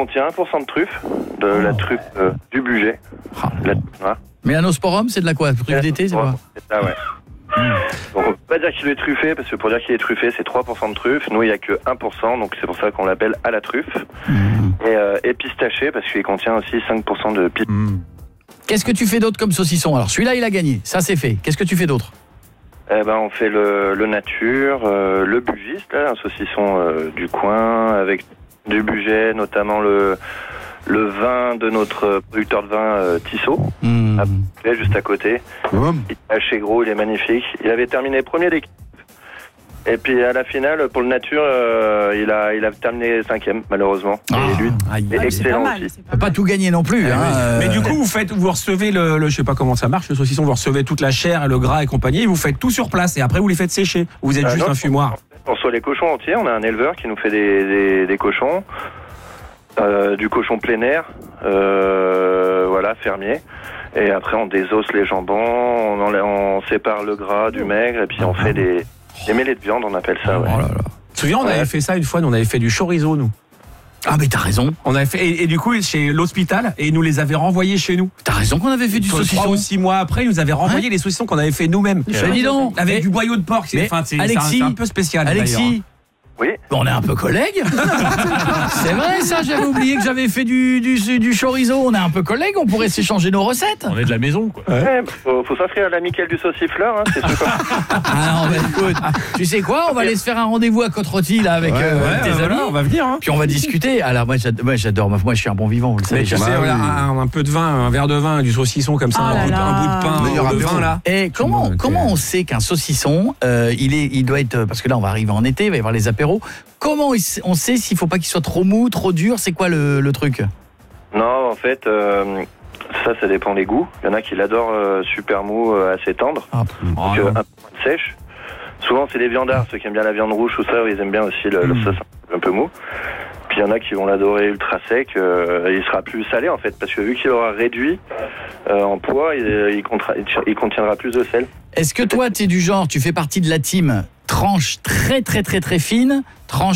contient 1% de truffe, de la truffe du budget. La truffe noire. Mélanosporum, c'est de la quoi? Truffe d'été, c'est quoi? C'est ça, ouais. Donc on peut pas dire qu'il est truffé, parce que pour dire qu'il est truffé, c'est 3% de truffe. Nous, il n'y a que 1%, donc c'est pour ça qu'on l'appelle à la truffe. Et pistaché, parce qu'il contient aussi 5% de pistache. Qu'est-ce que tu fais d'autre comme saucisson? Alors celui-là, il a gagné, ça c'est fait. Qu'est-ce que tu fais d'autre? On fait le nature, le bugiste, là, un saucisson du coin, avec du budget, notamment le vin de notre producteur de vin Tissot, juste à côté. Il est assez gros, il est magnifique. Il avait terminé premier d'équipe. Et puis à la finale, pour le nature, il a terminé 5e, malheureusement. Et lui, il est excellent aussi. Il ne peut pas tout gagner non plus. Mais du coup, vous recevez je sais pas comment ça marche, le saucisson, vous recevez toute la chair, le gras et compagnie, et vous faites tout sur place, et après vous les faites sécher. Vous êtes juste un fumoir. On reçoit les cochons entiers, on a un éleveur qui nous fait des cochons, du cochon plein air, fermier. Et après on désosse les jambons, on sépare le gras du maigre, et puis on fait des mêlées de viande, on appelle ça. Ouais. Oh là là. Tu te souviens, on avait fait ça une fois, on avait fait du chorizo, nous. Ah mais t'as raison. On avait fait et du coup chez l'hôpital, et ils nous les avaient renvoyés chez nous. T'as raison qu'on avait fait du saucisson. 3 ou 6 mois après, ils nous avaient renvoyé les saucissons qu'on avait fait nous-mêmes. Dis donc. Avec du boyau de porc. C'est un peu spécial. Alexis. Oui. On est un peu collègues. C'est vrai ça, j'avais oublié que j'avais fait du chorizo. On est un peu collègues, on pourrait s'échanger nos recettes. On est de la maison, quoi. Ouais, faut s'inscrire à l'amicale du saucifleur, c'est sûr. Ah non, écoute, tu sais quoi, on va aller se faire un rendez-vous à Côte-Rôtie là avec tes amis. On va venir. Puis on va discuter. Alors moi j'adore, moi je suis un bon vivant, vous le savez. Mais tu sais, un peu de vin, un verre de vin, du saucisson comme ça, un bout de pain, de vin là. Et comment on sait qu'un saucisson, il doit être, parce que là on va arriver en été, il va y avoir les apéros. Comment on sait s'il faut pas qu'il soit trop mou, trop dur? C'est quoi le truc? Non, en fait, ça dépend des goûts. Il y en a qui l'adorent super mou, assez tendre. Un peu sèche. Souvent, c'est les viandards, ceux qui aiment bien la viande rouge ou ça, ils aiment bien aussi le sauce un peu mou. Puis il y en a qui vont l'adorer ultra sec. Il sera plus salé en fait, parce que vu qu'il aura réduit en poids, il contiendra plus de sel. Est-ce que toi, tu es du genre, tu fais partie de la team tranche très très très très fine, tranche